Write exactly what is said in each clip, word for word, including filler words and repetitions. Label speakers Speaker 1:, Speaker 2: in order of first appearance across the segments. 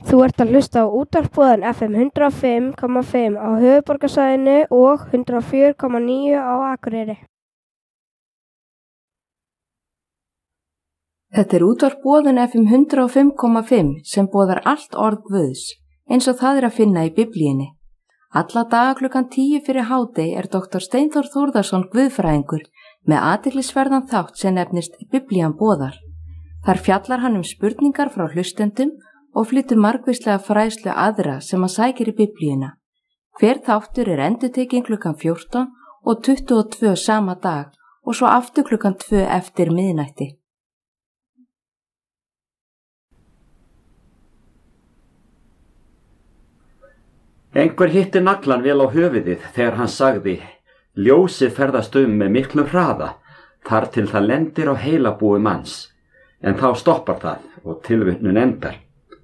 Speaker 1: Þú ert að hlusta á útvarpsboðan F M hundrað og fimm komma fimm á höfuðborgarsvæðinu og hundrað og fjögur komma níu á Akureyri.
Speaker 2: Þetta er útvarpsboðan F M hundrað og fimm komma fimm sem boðar allt orð Guðs, eins og það er að finna í Biblíunni. Alla daga klukkan tíu fyrir hádegi er doktor Steinþór Þórðarson guðfræðingur með athyglisverðan þátt sem nefnist Biblían boðar. Þar fjallar hann um spurningar frá hlustendum og flytur margvíslega fræðslu aðra sem að sækir í Biblíuna. Hver þáttur er endurtekinn klukkan fjórtán og tuttugu og tvö sama dag og svo aftur klukkan tvö eftir miðnætti.
Speaker 3: Einhver hitti naglan vel á höfuðið þegar hann sagði: ljósið ferðast um með miklum hraða þar til það lendir á heilabúi manns, en þá stoppar það og tilvitnun endar.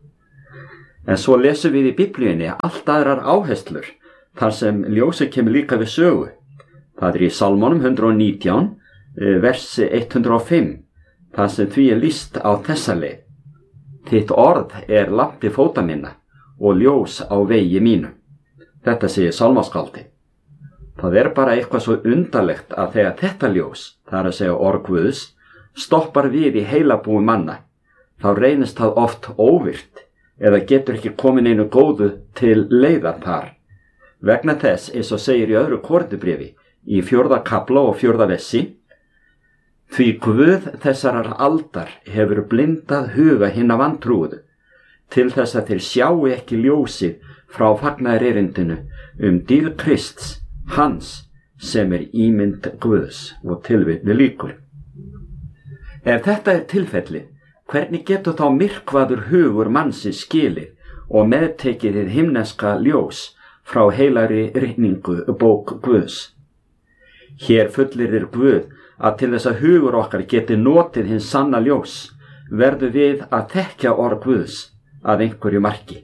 Speaker 3: En svo lesum við í Biblíunni allt aðrar áherslur, þar sem ljósið kemur líka við sögu. Það er í Salmónum hundrað og nítján, versi hundrað og fimm, þar sem því er lýst á þessa leið: þitt orð er lampi fóta minna og ljós á vegi mínum. Þetta segir sálmaskáldið. Það er bara eitthvað svo undarlegt að þegar þetta ljós, það er að segja orð Guðs, stoppar við í heilabúi manna, þá reynist það oft óvirkt eða getur ekki komin einu góðu til leiðar þar. Vegna þess, eins og segir í öðru Korinthubréfi, í fjórða kafla og fjórða vessi: því Guð þessarar aldar hefur blindað huga hinna vantrúuðu, til þess að þeir sjáu ekki ljósið frá fagnaðarerindinu um dýrð Krists, hans sem er ímynd Guðs, og tilvitni lýkur. Ef þetta er tilfellið, hvernig getur þá myrkvaður hugur mannsins skilið og meðtekið hið himneska ljós frá heilagri ritningu bók Guðs? Hér fullyrir Guð að til þess að hugur okkar geti notið hins sanna ljós, verður við að þekkja orð Guðs að einhverju marki.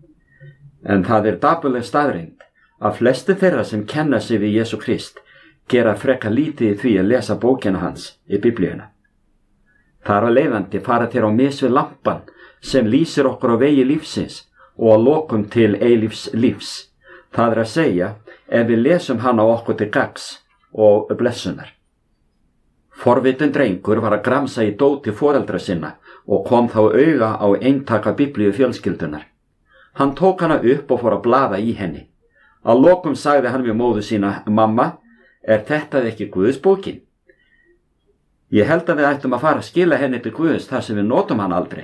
Speaker 3: En það er dapurleg staðreynd að flesti þeirra sem kenna sig við Jesú Krist gera frekar lítið í því að lesa bókina hans í Biblíuna. Þar að leiðandi fara þeir á mis við lampan sem lýsir okkur á vegi lífsins og að lokum til eilífs lífs. Það er að segja, ef við lesum hana okkur til gagns og blessunar. Forvitinn drengur var að gramsa í dóti foreldra sinna og kom þá auga á eintaka Biblíu fjölskyldunar. Hann tók hana upp og fór að blaða í henni. Að lokum sagði hann við móður sína: mamma, er þetta ekki Guðsbókin? Ég held að við ættum að fara að skila henni til Guðs þar sem við notum hann aldrei.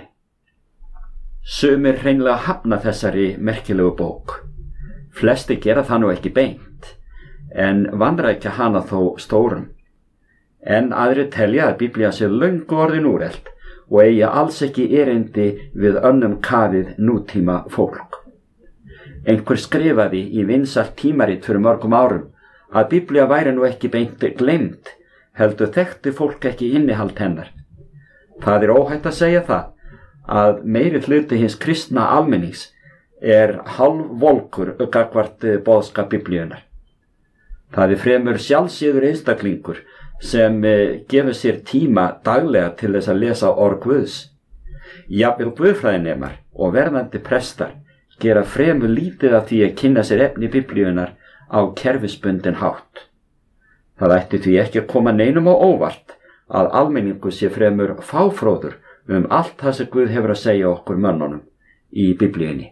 Speaker 3: Sumir hreinlega hafna þessari merkilegu bók. Flesti gera það nú ekki beint, en vanrækja hana þó stórum. En aðrir telja að Biblía sé löngu orðin úrelt og eigi alls ekki erindi við önnum kafið nútíma fólk. Einhver skrifaði í vinsælt tímarit fyrir mörgum árum að Biblía væri nú ekki beint gleymd, heldur þekkti fólk ekki innihald hennar. Það er óhætt að segja það að meiri hluti hins kristna almennings er hálfvolkur gagnvart boðskap Biblíunnar. Það er fremur sjálfsíður einstaklingur sem gefur sér tíma daglega til þess að lesa orð Guðs. Jafnvel guðfræðinemar og verðandi prestar gera fremur lítið af því að kynna sér efni Biblíunnar á kerfisbundin hátt. Það ætti því ekki að koma neinum á óvart að almenningu sé fremur fáfróður um allt það sem Guð hefur að segja okkur mönnunum í Biblíunni.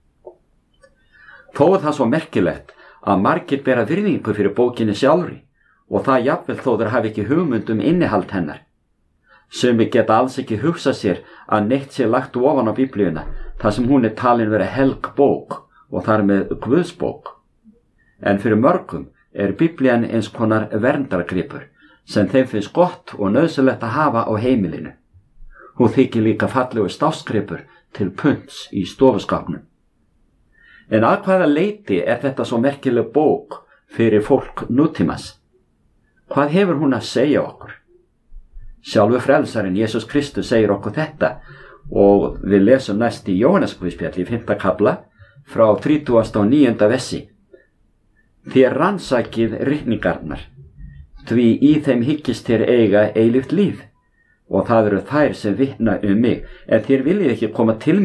Speaker 3: Þó er það svo merkilegt að margir bera virðingu fyrir bókinni sjálfri og það jafnvel þó þeir hafi ekki hugmynd um innihald hennar. Sumir geta alls ekki hugsað sér að neitt sé lagt ofan á Biblíuna þar sem hún er talin vera helg bók og þar með Guðsbók. En fyrir mörgum er Biblían eins konar verndargripur sem þeim finnst gott og nauðsynlegt að hafa á heimilinu. Hún þykir líka fallegu stafsgripur til punts í stofuskapnum. En að hvaða leyti er þetta svo merkileg bók fyrir fólk nútímas? Hvað hefur hún að segja okkur? Sjálfur frelsarinn Jesús Kristus segir okkur þetta og við lesum næst í Jóhannesarguðspjalli í fimmta kafla frá þrítugasta og níunda vessi: þér rannsakið ritningarnar, því í þeim hyggist þér eiga eilíft líf, og það eru þær sem vitna um mig, en þér viljið ekki koma til mín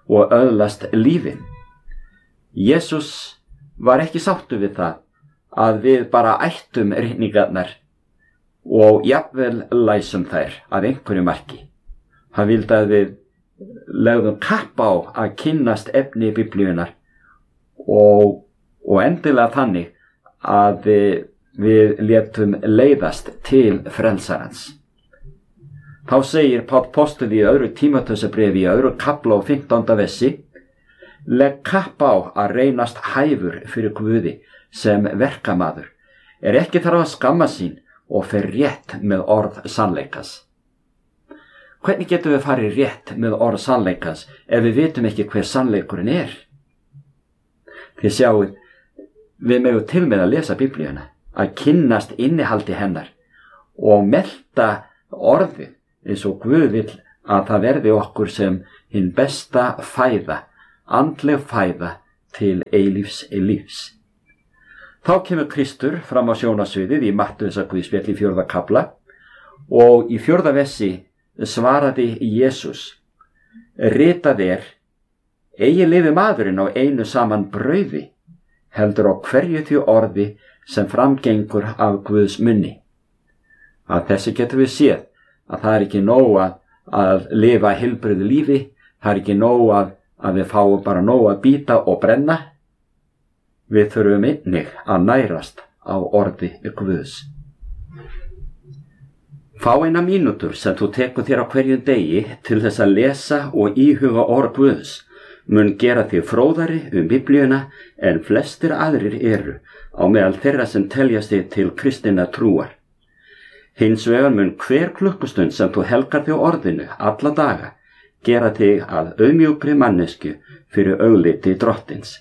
Speaker 3: og öðlast lífið. Jesús var ekki sáttur við það að við bara ættum reikningarnar og jafnvel læsum þær að einhverju marki. Hann vildi að við legðum kapp á að kynnast efni Biblíunnar og, og endilega þannig að við, við létum leiðast til frelsarans. Þá segir Páll postuli í öðru Tímóteusarbréfi í öðru kafla og fimmtánda versi: legg kapp á að reynast hæfur fyrir Guði sem verkamaður, er ekki þarf að skamma sín og fer rétt með orð sannleikans. Hvernig getum við farið rétt með orð sannleikans ef við vitum ekki hver sannleikurinn er? Þið sjáuð, við megum til með að lesa Biblíuna, að kynnast innihaldi hennar og melta orðið eins og Guð vill að það verði okkur sem hinn besta fæða, andleg fæða til eilífs lífs. Þá kemur Kristur fram á sjónarsviðið í Mattheusarguðspjalli í fjórða kafla og í fjórða versi svaraði Jesús: ritað er, eigi lifi maðurinn á einu saman brauði, heldur á hverju því orði sem framgengur af Guðs munni. Að þessu getur við séð að það er ekki nóg að, að lifa heilbrigðu lífi, það er ekki nóg að, að við fáum bara nóg að bíta og brenna. Við þurfum einnig að nærast á orði Guðs. Fá eina mínútur sem þú tekur þér á hverjum degi til þess að lesa og íhuga orð Guðs mun gera þig fróðari um Biblíuna en flestir aðrir eru á meðal þeirra sem telja sig til kristinna trúar. Hins vegar mun hver klukkustund sem þú helgar þig orðinu alla daga gera þig að auðmjúkri mannesku fyrir augliti drottins.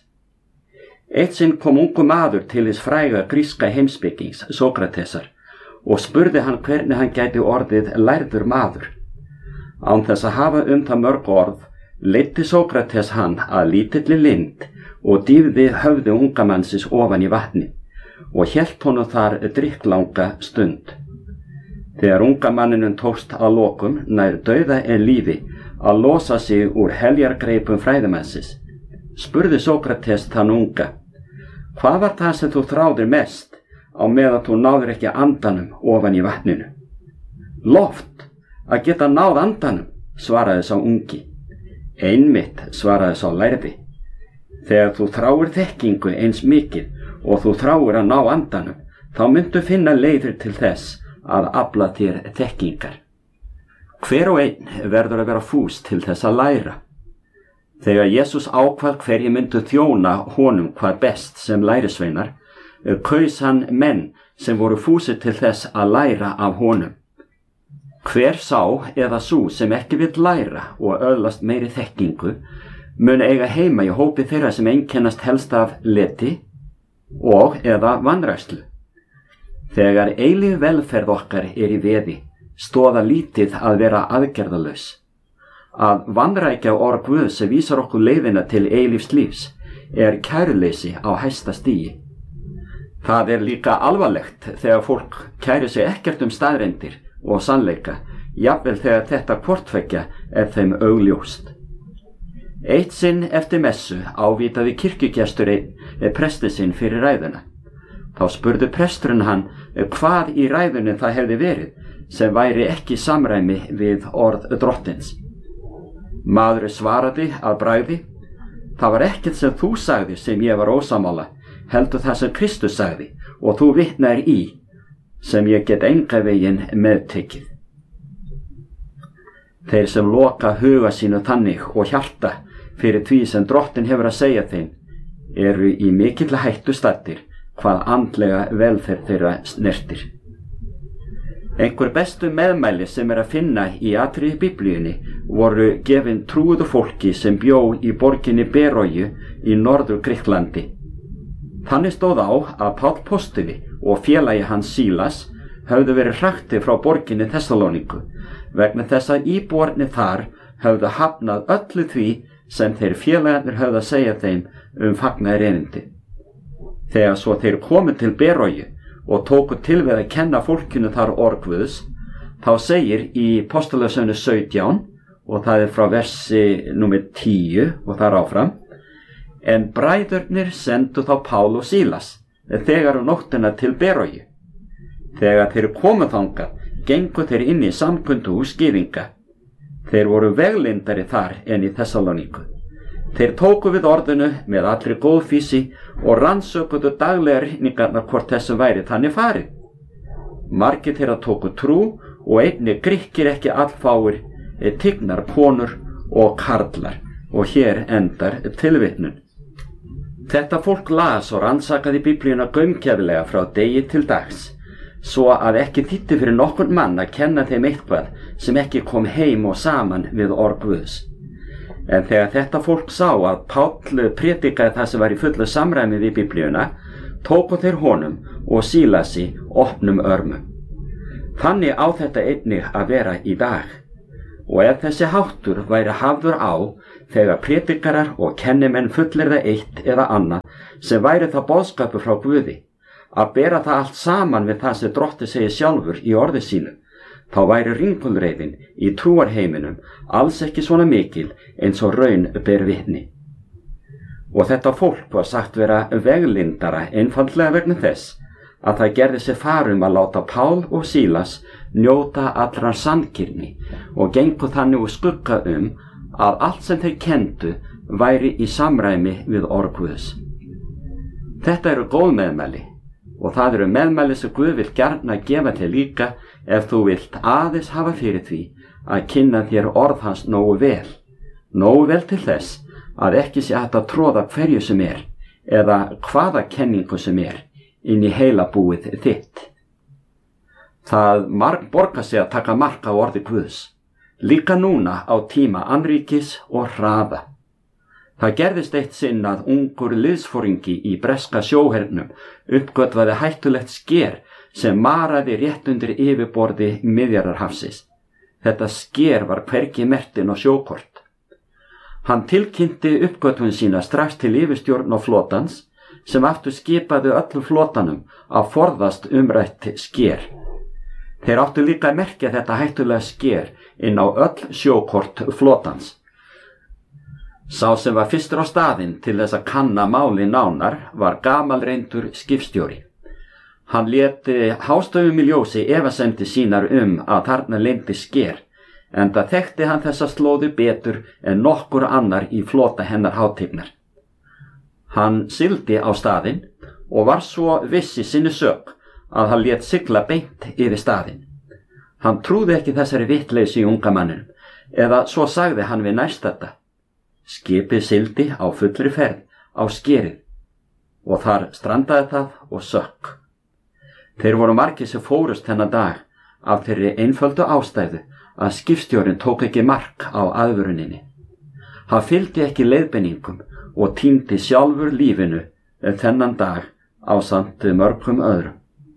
Speaker 3: Eitt sinn kom ungu maður til hins fræga gríska heimspekings Sókratesar og spurði hann hvernig hann gæti orðið lærður maður. Án þess að hafa um það mörg orð leiddi Sókrates hann að lítilli lind og dýfði höfði unga mannsins ofan í vatni og hélt honum þar drykklanga stund. Þegar unga manninum tókst að lokum nær dauða en lífi að losa sig úr heljargreipum fræðimannsins, spurði Sókrates þann unga: hvað var það sem þú þráðir mest á meðan þú náður ekki andanum ofan í vatninu? Loft, að geta náð andanum, svaraði sá ungi. Einmitt, svaraði sá lærði. Þegar þú þráir þekkingu eins mikið og þú þráir að ná andanum, þá myndu finna leiðir til þess að afla þér þekkingar. Hver og einn verður að vera fús til þess að læra. Þegar Jesús ákvað hverju myndu þjóna honum hvað best sem lærisveinar, kaus hann menn sem voru fúsir til þess að læra af honum. Hver sá eða sú sem ekki vill læra og öðlast meiri þekkingu mun eiga heima í hópi þeirra sem einkennast helst af leti og eða vanrækslu. Þegar eilíf velferð okkar er í veði, stóða lítið að vera aðgerðalaus. Að vanrækja orð Guðs sem vísar okkur leiðina til eilífs lífs er kæruleysi á hæsta stigi. Það er líka alvarlegt þegar fólk kærir sig ekkert um staðreyndir og sannleika, jafnvel þegar þetta hvortveggja er þeim augljóst. Eitt sinn eftir messu ávítaði kirkjugesturinn presti sinn fyrir ræðuna. Þá spurði presturinn hann hvað í ræðunni það hefði verið sem væri ekki samræmi við orð drottins. Maður svaraði að bragði: það var ekkert sem þú sagði sem ég var ósamála, heldur það sem Kristus sagði og þú vitnar í, sem ég get enga veginn meðtekið. Þeir sem loka huga sínu þannig og hjarta fyrir því sem drottin hefur að segja þeim, eru í mikilla hættu staddir hvað andlega velferð þeirra snertir. Einhver bestu meðmæli sem er að finna í atriði Biblíunni voru gefin trúðu fólki sem bjó í borginni Beróju í norður Grikklandi. Þannig stóð á að Páll postuli og félagi hans Sílas höfðu verið hraktir frá borginni Þessalóníku vegna þess að íbúarnir þar höfðu hafnað öllu því sem þeir félagarnir höfðu að segja þeim um fagnaðar erindi. Þegar svo þeir komu til Beróju og tóku til við að kenna fólkinu þar orð Guðs, þá segir í Postulasöfnu sautján og það er frá versi númer tíu og þar áfram. En bræðurnir sendu þá Pál og Sílas þegar um nóttina til Beróju. Þegar þeir komu þangað, gengu þeir inn í samkunduhús gyðinga. Þeir voru veglindari þar en í Þessaloníku. Þeir tóku við orðinu með allri góðfýsi og rannsökuðu daglega rýningarnar hvort þessu væri þannig farið. Margir þeirra tóku trú og einnig Grikkir ekki allfáir, tignar konur og karlar, og hér endar tilvitnun. Þetta fólk las og rannsakaði Biblíuna gaumgæfilega frá degi til dags, svo að ekki þýddi fyrir nokkurn mann að kenna þeim eitthvað sem ekki kom heim og saman við orð Guðs. En þegar þetta fólk sá að Páll predikaði það sem var í fullu samræmi við Biblíuna, tóku þeir honum og Sílasi opnum örmum. Þannig á þetta einnig að vera í dag. Og ef þessi háttur væri hafður á þegar predikarar og kennimenn fullyrða eitt eða annað sem væri það boðskapur frá Guði, að bera það allt saman við það sem Drottinn segir sjálfur í orði sínu, þá væri ringulreiðin í trúarheiminum alls ekki svona mikil eins og raun ber vitni. Og þetta fólk var sagt vera veglindara einfaldlega vegna þess að það gerði sér farum að láta Pál og Sílas njóta allrar sanngirni og gengu þannig úr skugga um að allt sem þeir kendu væri í samræmi við orð Guðs. Þetta eru góð meðmæli og það eru meðmæli sem Guð vill gjarna gefa þér líka ef þú vilt aðeins hafa fyrir því að kynna þér orð hans nógu vel, nógu vel til þess að ekki sé hægt að tróða hverju sem er eða hvaða kenningu sem er inn í heila búið þitt. Það marg borgar sig að taka mark á orði Guðs, líka núna á tíma annríkis og hraða. Það gerðist eitt sinn að ungur liðsforingi í breska sjóhernum uppgötvaði hættulegt sker sem maraði rétt undir yfirborði Miðjarðarhafsins. Þetta sker var hvergi merktinn á sjókort. Hann tilkynnti uppgötvun sína strax til yfirstjórn og flotans sem aftur skipaði öllum flotanum að forðast umrætt sker. Þeir áttu líka að merkja þetta hættulega sker inn á öll sjókort flotans. Sá sem var fyrstur á staðinn til þess að kanna máli nánar var gamalreyndur skipstjóri. Hann léti hástöfum í ljósi efasemdir sínar um að þarna leyndi sker, enda þekkti hann þessa slóðu betur en nokkur annar í flota hennar hátignar. Hann sigldi á staðinn og var svo viss í sinni sök að hann lét sigla beint yfir staðinn. Hann trúði ekki þessari vitleysu í unga manninum, eða svo sagði hann við nærstadda. Skipið sigldi á fullri ferð á skerið og þar strandaði það og sökk. Þeir voru margir sem fórust þennan dag af þeirri einföldu ástæðu að skipstjórinn tók ekki mark á aðvöruninni. Hann fylgdi ekki leiðbeiningum og týndi sjálfur lífinu þennan dag ásamt mörgum öðrum.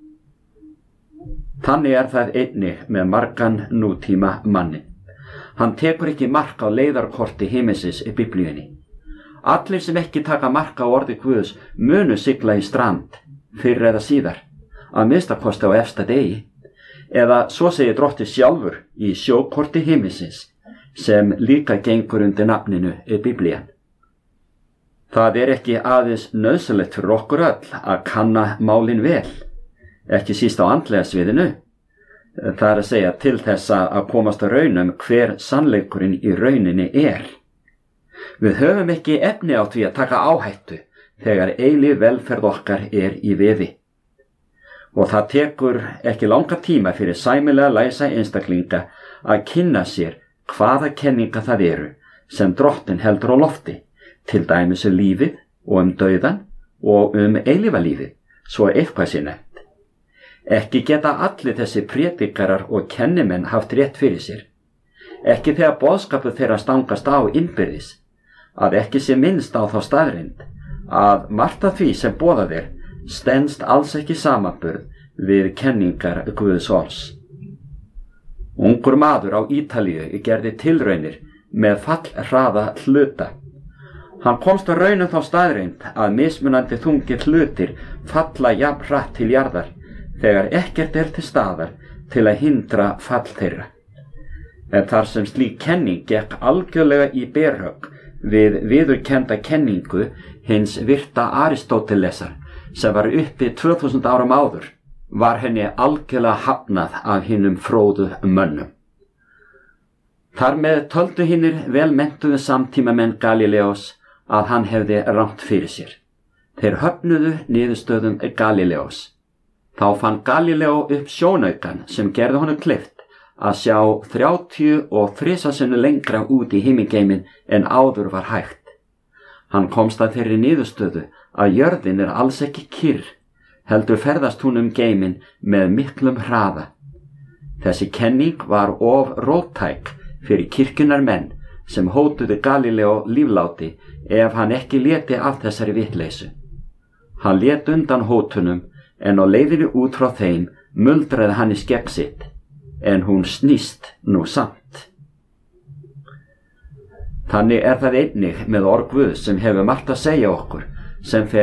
Speaker 3: Þannig er það einnig með margan nútíma manni. Hann tekur ekki mark á leiðarkorti himinsins í Biblíunni. Allir sem ekki taka mark á orði Guðs munu sigla í strand, fyrr eða síðar, að minnsta kosti á efsta degi, eða svo segir Drottinn sjálfur í sjókorti himinsins, sem líka gengur undir nafninu í Biblían. Það er ekki aðeins nauðsynlegt fyrir okkur öll að kanna málin vel, ekki síst á andlega sviðinu. Það er að segja til þess að komast að raunum hver sannleikurinn í rauninni er. Við höfum ekki efni á því að taka áhættu þegar eilíf velferð okkar er í veði. Og það tekur ekki langa tíma fyrir sæmilega læsa einstaklinga að kynna sér hvaða kenninga það eru sem Drottinn heldur á lofti, til dæmis um lífið og um dauðan og um eilífa lífið, svo eitthvað sé nefnt. Ekki geta allir þessi prédikarar og kennimenn haft rétt fyrir sér. Ekki þegar boðskapur þeirra stangast á innbyrðis, að ekki sé minnst á þá staðreynd, að margt af því sem boðað er stenst alls ekki samanburð við kenningar Guðs orðs. Ungur maður á Ítalíu gerði tilraunir með fallhraða hluta. Hann komst að raunum þá staðreynd að mismunandi þungir hlutir falla jafn hratt til jarðar þegar ekkert er til staðar til að hindra fall þeirra. En þar sem slík kenning gekk algjörlega í berhögg við viðurkennda kenningu hins virta Aristótelesar sem var uppi tvö þúsund árum áður, var henni algjörlega hafnað af hinum fróðu mönnum. Þar með töldu hinnir vel menntuðu samtímamenn Galíleós að hann hefði rangt fyrir sér. Þeir höfnuðu niðurstöðum Galíleós. Þá fann Galíleó upp sjónaukan sem gerði honum kleift að sjá þrjátíu og þrisvar sinnum lengra út í himingeimin en áður var hægt. Hann komst að þeirri niðurstöðu að jörðin er alls ekki kyrr, heldur ferðast hún um geimin með miklum hraða. Þessi kenning var of róttæk fyrir kirkjunar menn sem hótuðu Galíleó lífláti ef hann ekki léti af þessari vitleysu. Hann lét undan hótunum en á leiðinu út frá þeim muldraði hann í skegg sitt, en hún snýst nú samt. Þannig er það einnig með orð Guðs sem hefur margt að segja okkur, sem fer